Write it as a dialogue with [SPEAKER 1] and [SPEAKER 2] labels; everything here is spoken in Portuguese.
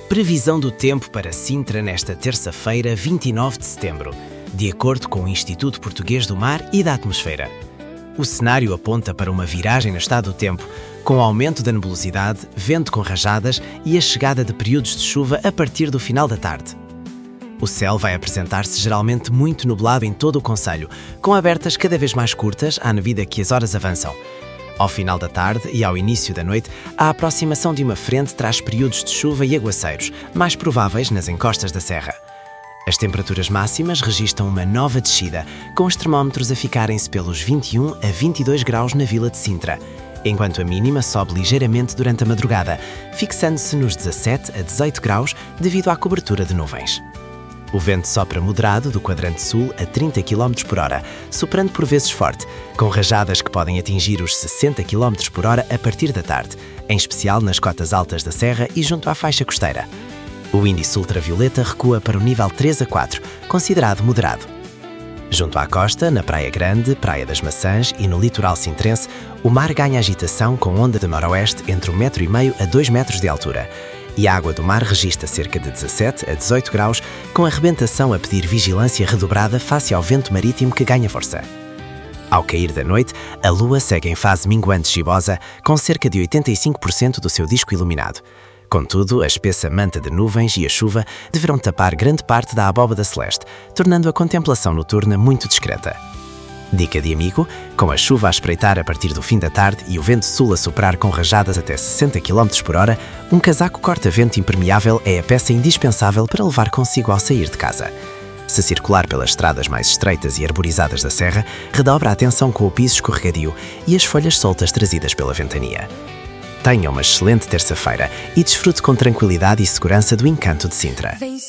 [SPEAKER 1] Previsão do tempo para Sintra nesta terça-feira, 29 de setembro, de acordo com o Instituto Português do Mar e da Atmosfera. O cenário aponta para uma viragem no estado do tempo, com aumento da nebulosidade, vento com rajadas e a chegada de períodos de chuva a partir do final da tarde. O céu vai apresentar-se geralmente muito nublado em todo o concelho, com abertas cada vez mais curtas à medida que as horas avançam. Ao final da tarde e ao início da noite, a aproximação de uma frente traz períodos de chuva e aguaceiros, mais prováveis nas encostas da serra. As temperaturas máximas registram uma nova descida, com os termómetros a ficarem-se pelos 21 a 22 graus na vila de Sintra, enquanto a mínima sobe ligeiramente durante a madrugada, fixando-se nos 17 a 18 graus devido à cobertura de nuvens. O vento sopra moderado do quadrante sul a 30 km por hora, soprando por vezes forte, com rajadas que podem atingir os 60 km por hora a partir da tarde, em especial nas cotas altas da serra e junto à faixa costeira. O índice ultravioleta recua para o nível 3 a 4, considerado moderado. Junto à costa, na Praia Grande, Praia das Maçãs e no litoral sintrense, o mar ganha agitação com onda de noroeste entre 1,5 m a 2 metros de altura, e a água do mar registra cerca de 17 a 18 graus, com a rebentação a pedir vigilância redobrada face ao vento marítimo que ganha força. Ao cair da noite, a lua segue em fase minguante gibosa, com cerca de 85% do seu disco iluminado. Contudo, a espessa manta de nuvens e a chuva deverão tapar grande parte da abóbada celeste, tornando a contemplação noturna muito discreta. Dica de amigo: com a chuva a espreitar a partir do fim da tarde e o vento sul a soprar com rajadas até 60 km por hora, um casaco corta-vento impermeável é a peça indispensável para levar consigo ao sair de casa. Se circular pelas estradas mais estreitas e arborizadas da serra, redobra a atenção com o piso escorregadio e as folhas soltas trazidas pela ventania. Tenha uma excelente terça-feira e desfrute com tranquilidade e segurança do encanto de Sintra.